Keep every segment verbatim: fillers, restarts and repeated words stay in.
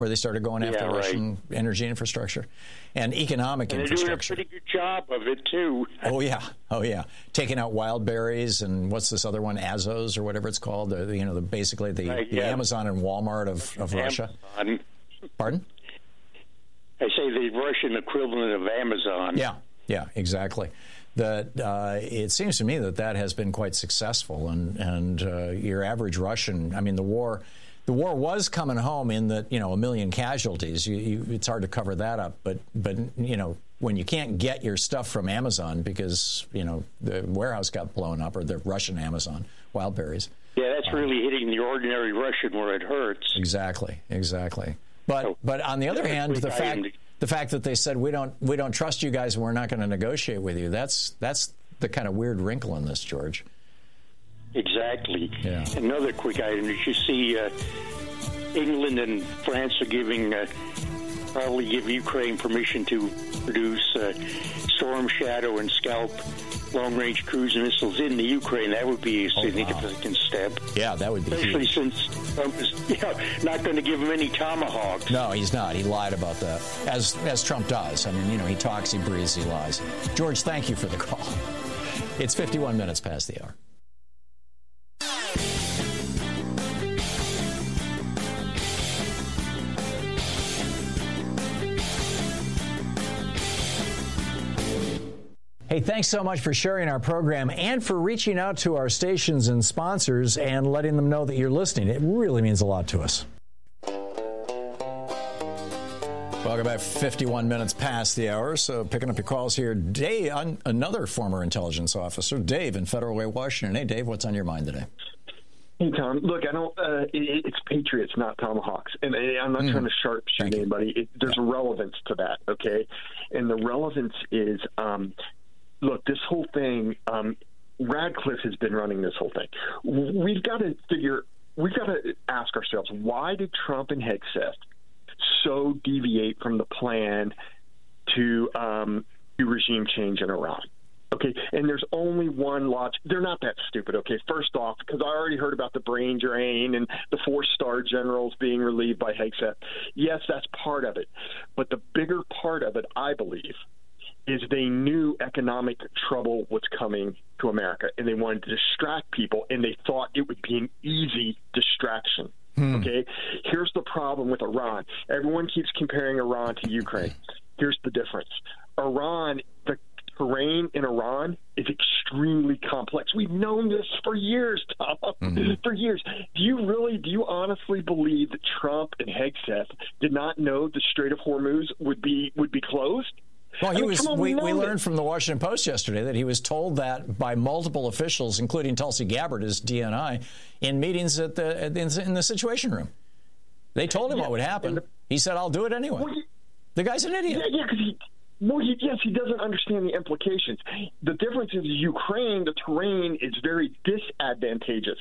where they started going after yeah, Russian right. energy infrastructure and economic and infrastructure. They're doing a pretty good job of it, too. Oh, yeah. Oh, yeah. Taking out Wildberries and what's this other one, Azos or whatever it's called, the, you know, the, basically the, right, the yeah. Amazon and Walmart of, of Russia. Pardon? I say the Russian equivalent of Amazon. Yeah, yeah, exactly. That uh, it seems to me that that has been quite successful, and and uh, your average Russian, I mean, the war, the war was coming home in that, you know, a million casualties. You, you, it's hard to cover that up, but but you know, when you can't get your stuff from Amazon because, you know, the warehouse got blown up, or the Russian Amazon, Wildberries. Yeah, that's really hitting the ordinary Russian where it hurts. Exactly, exactly. But so, but on the other hand, the fact the fact that they said we don't we don't trust you guys and we're not going to negotiate with you, that's that's the kind of weird wrinkle in this, George. Exactly. Yeah. Another quick item: did you see uh, England and France are giving uh, probably give Ukraine permission to produce uh, Storm Shadow and Scalp long-range cruise missiles in the Ukraine? That would be a significant oh, wow. step. Yeah, that would be especially huge. Since Trump is you know, not going to give him any tomahawks. No, he's not. He lied about that, as as Trump does. I mean, you know, he talks, he breathes, he lies. George, thank you for the call. It's fifty-one minutes past the hour. Hey, thanks so much for sharing our program and for reaching out to our stations and sponsors and letting them know that you're listening. It really means a lot to us. Welcome back. fifty-one minutes past the hour. So picking up your calls here. Dave, another former intelligence officer, Dave in Federal Way, Washington. Hey, Dave, what's on your mind today? Hey, Tom. Look, I don't. Uh, it, it's Patriots, not Tomahawks, and I'm not mm. trying to sharp shoot anybody. It, there's yeah. relevance to that, okay? And the relevance is, um, look, this whole thing. Um, Radcliffe has been running this whole thing. We've got to figure. We've got to ask ourselves, why did Trump and Hegseth so deviate from the plan to um, do regime change in Iran? Okay, and there's only one logic. They're not that stupid, okay? First off, because I already heard about the brain drain and the four-star generals being relieved by Hegseth. Yes, that's part of it. But the bigger part of it, I believe, is they knew economic trouble was coming to America, and they wanted to distract people, and they thought it would be an easy distraction. Hmm. Okay, here's the problem with Iran. Everyone keeps comparing Iran to Ukraine. Here's the difference. Iran, the terrain in Iran is extremely complex. We've known this for years, Tom. Mm-hmm. For years. Do you really, do you honestly believe that Trump and Hegseth did not know the Strait of Hormuz would be would be closed? Well, he I mean, was. on, we, we, we learned this. from the Washington Post yesterday that he was told that by multiple officials, including Tulsi Gabbard, his D N I, in meetings at the in the Situation Room. They told him yeah, what would happen. The, he said, "I'll do it anyway." Well, he, the guy's an idiot. Yeah, yeah, because he. Well, he, yes, he doesn't understand the implications. The difference is Ukraine, the terrain is very disadvantageous.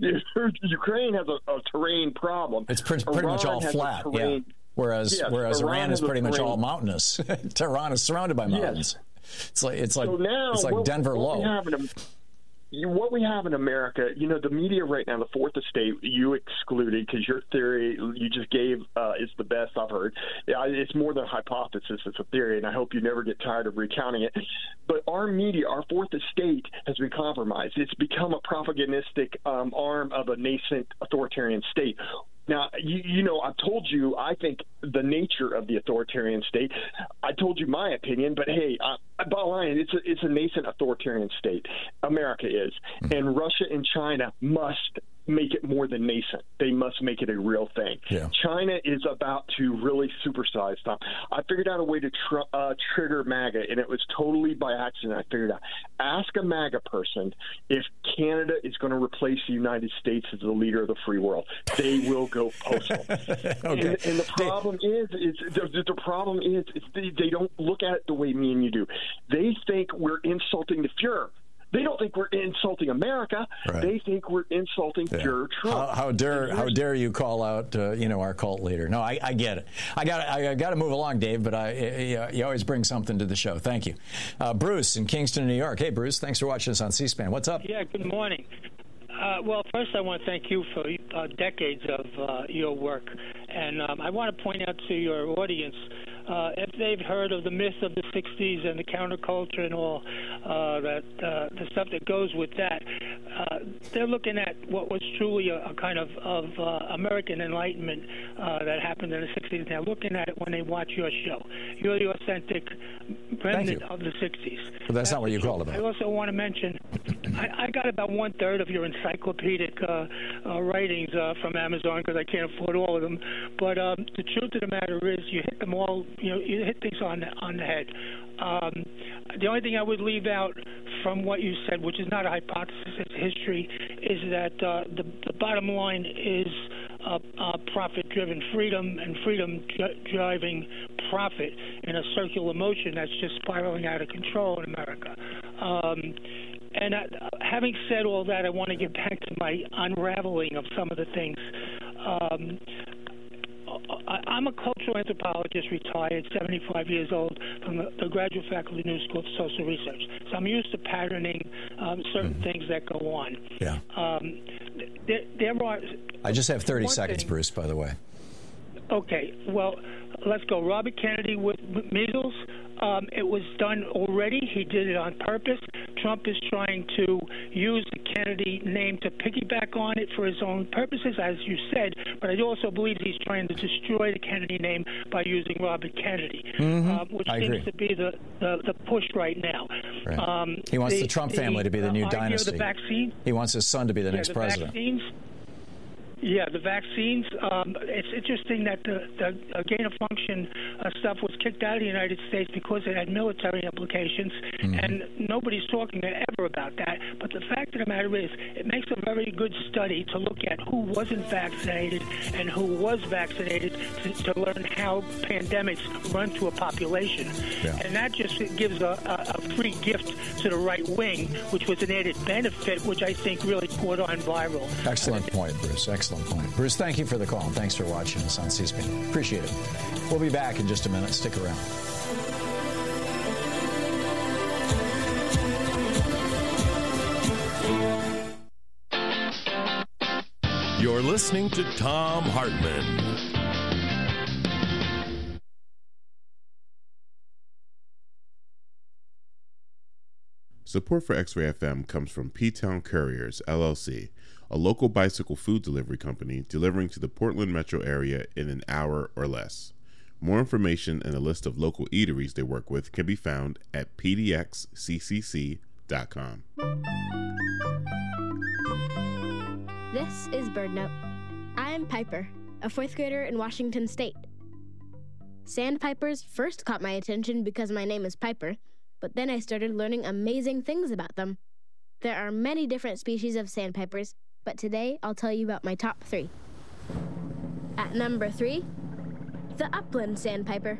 Ukraine has a, a terrain problem. It's pretty, pretty much all flat. Yeah. Whereas, yes, whereas Iran, Iran is pretty much all mountainous. Tehran is surrounded by mountains. Yes. It's like it's like so now, it's like what, Denver what low. We have in, what we have in America, you know, the media right now, the Fourth Estate, you excluded because your theory you just gave uh, is the best I've heard. It's more than a hypothesis; it's a theory, and I hope you never get tired of recounting it. But our media, our Fourth Estate, has been compromised. It's become a propagandistic um, arm of a nascent authoritarian state. Now, you, you know, I've told you, I think, the nature of the authoritarian state. I told you my opinion, but hey, uh, bottom line, it's a, it's a nascent authoritarian state. America is. Mm-hmm. And Russia and China must make it more than nascent. They must make it a real thing. Yeah. China is about to really supersize stuff. I figured out a way to tr- uh, trigger MAGA, and it was totally by accident. I figured out. Ask a MAGA person if Canada is going to replace the United States as the leader of the free world. They will go postal. Okay. and, and the problem is, is the, the problem is, is they, they don't look at it the way me and you do. They think we're insulting the Fuhrer. They don't think we're insulting America. Right. They think we're insulting yeah. pure Trump. How, how dare how dare you call out uh, you know our cult leader? No, I, I get it. I got I got to move along, Dave. But I, I you always bring something to the show. Thank you, uh, Bruce in Kingston, New York. Hey, Bruce, thanks for watching us on C-SPAN. What's up? Yeah, good morning. Uh, well, first I want to thank you for uh, decades of uh, your work. And um, I want to point out to your audience, uh, if they've heard of the myth of the sixties and the counterculture and all uh, that uh, the stuff that goes with that, uh, they're looking at what was truly a, a kind of, of uh, American Enlightenment uh, that happened in the sixties. They're looking at it when they watch your show. You're the authentic remnant of the sixties. But that's, that's not what you called about. I also want to mention, I, I got about one third of your encyclopedic uh, uh, writings uh, from Amazon because I can't afford all of them. But um, the truth of the matter is, you hit them all. You know, you hit things on the, on the head. Um, the only thing I would leave out from what you said, which is not a hypothesis, it's history, is that uh, the, the bottom line is uh, uh, profit-driven freedom and freedom dri- driving profit in a circular motion that's just spiraling out of control in America. Um, and uh, having said all that, I want to get back to my unraveling of some of the things. Um, I'm a cultural anthropologist, retired, seventy-five years old, from the, the Graduate Faculty New School of Social Research. So I'm used to patterning um, certain mm-hmm. things that go on. Yeah. Um, there, there are. I just have thirty seconds, thing. Bruce, by the way. Okay. Well, let's go. Robert Kennedy with measles. Um, it was done already. He did it on purpose. Trump is trying to use the Kennedy name to piggyback on it for his own purposes, as you said, but I also believe he's trying to destroy the Kennedy name by using Robert Kennedy, mm-hmm. uh, which I seems agree. to be the, the, the push right now. Right. Um, he wants the, the Trump family the, to be the new uh, dynasty. The vaccine. He wants his son to be the yeah, next the president. Vaccines. Yeah, the vaccines. Um, it's interesting that the, the uh, gain-of-function uh, stuff was kicked out of the United States because it had military implications, mm-hmm. and nobody's talking ever about that. But the fact of the matter is, it makes a very good study to look at who wasn't vaccinated and who was vaccinated to, to learn how pandemics run to a population. Yeah. And that just gives a, a, a free gift to the right wing, which was an added benefit, which I think really caught on viral. Excellent point, Bruce. Excellent. Point. Bruce, thank you for the call. And thanks for watching us on C-SPAN. Appreciate it. We'll be back in just a minute. Stick around. You're listening to Thom Hartmann. Support for X-Ray F M comes from P-Town Couriers, L L C, a local bicycle food delivery company delivering to the Portland metro area in an hour or less. More information and a list of local eateries they work with can be found at p d x c c c dot com. This is BirdNote. I'm Piper, a fourth grader in Washington State. Sandpipers first caught my attention because my name is Piper, but then I started learning amazing things about them. There are many different species of sandpipers, but today I'll tell you about my top three. At number three, the upland sandpiper.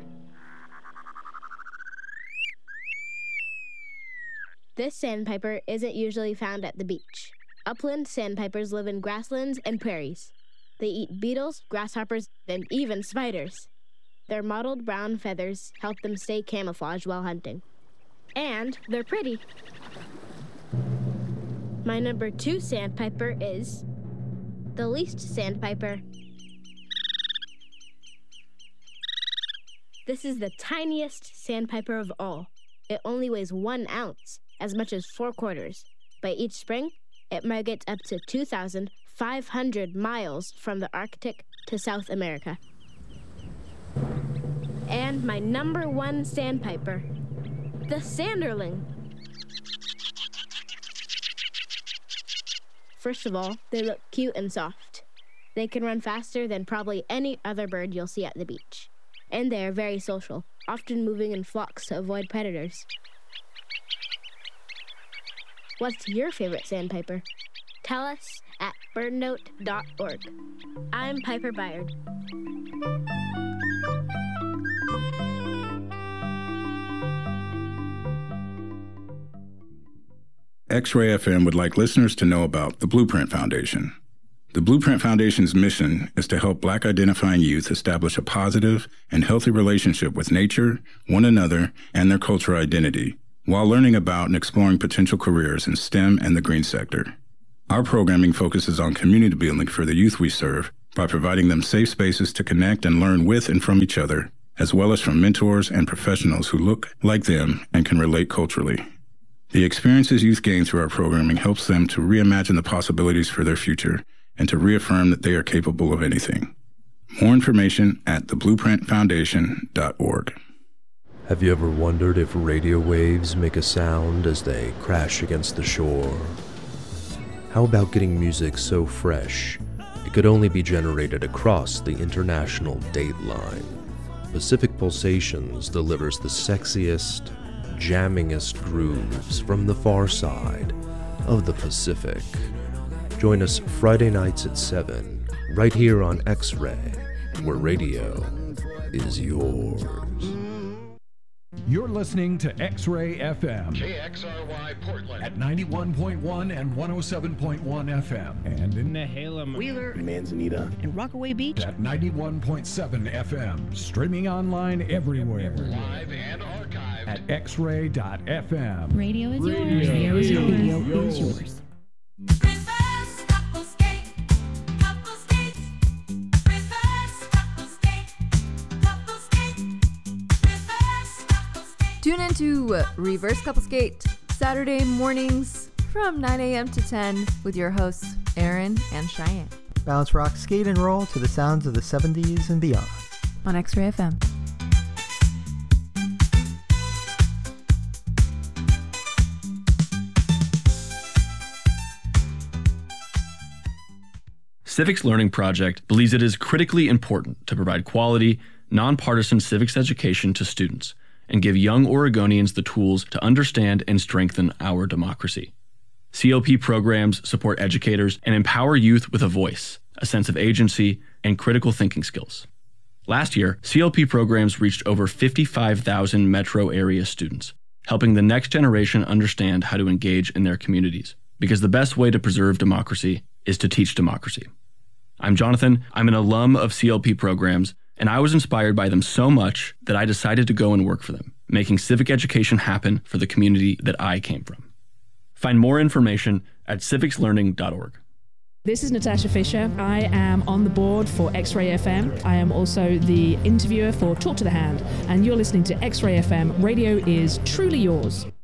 This sandpiper isn't usually found at the beach. Upland sandpipers live in grasslands and prairies. They eat beetles, grasshoppers, and even spiders. Their mottled brown feathers help them stay camouflaged while hunting. And they're pretty. My number two sandpiper is the least sandpiper. This is the tiniest sandpiper of all. It only weighs one ounce, as much as four quarters. By each spring, it migrates up to two thousand five hundred miles from the Arctic to South America. And my number one sandpiper, the sanderling. First of all, they look cute and soft. They can run faster than probably any other bird you'll see at the beach. And they are very social, often moving in flocks to avoid predators. What's your favorite sandpiper? Tell us at birdnote dot org. I'm Piper Byard. X-Ray F M would like listeners to know about the Blueprint Foundation. The Blueprint Foundation's mission is to help Black identifying youth establish a positive and healthy relationship with nature, one another, and their cultural identity, while learning about and exploring potential careers in STEM and the green sector. Our programming focuses on community building for the youth we serve by providing them safe spaces to connect and learn with and from each other, as well as from mentors and professionals who look like them and can relate culturally. The experiences youth gain through our programming helps them to reimagine the possibilities for their future and to reaffirm that they are capable of anything. More information at the blueprint foundation dot org. Have you ever wondered if radio waves make a sound as they crash against the shore? How about getting music so fresh it could only be generated across the international date line? Pacific Pulsations delivers the sexiest, jammingest grooves from the far side of the Pacific. Join us Friday nights at seven, right here on X-Ray, where radio is yours. You're listening to X-Ray F M. K X R Y Portland at ninety-one point one and one oh seven point one F M. And in Nehalem, Wheeler, Manzanita, and Rockaway Beach at ninety-one point seven F M. Streaming online everywhere. Live and archived at x ray dot f m. Radio is yours. Radio is yours. Radio is yours. Tune into uh, Reverse Couple Skate Saturday mornings from nine a.m. to ten with your hosts, Aaron and Cheyenne. Bounce, rock, skate, and roll to the sounds of the seventies and beyond. On X-Ray F M. Civics Learning Project believes it is critically important to provide quality, nonpartisan civics education to students and give young Oregonians the tools to understand and strengthen our democracy. C L P programs support educators and empower youth with a voice, a sense of agency, and critical thinking skills. Last year, C L P programs reached over fifty-five thousand metro area students, helping the next generation understand how to engage in their communities, because the best way to preserve democracy is to teach democracy. I'm Jonathan. I'm an alum of C L P programs, and I was inspired by them so much that I decided to go and work for them, making civic education happen for the community that I came from. Find more information at civics learning dot org. This is Natasha Fisher. I am on the board for X-Ray F M. I am also the interviewer for Talk to the Hand, and you're listening to X-Ray F M. Radio is truly yours.